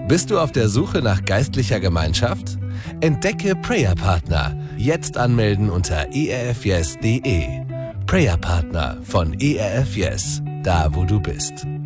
Bist du auf der Suche nach geistlicher Gemeinschaft? Entdecke Prayer Partner. Jetzt anmelden unter erfyes.de. Prayer Partner von ERF Yes, da wo du bist.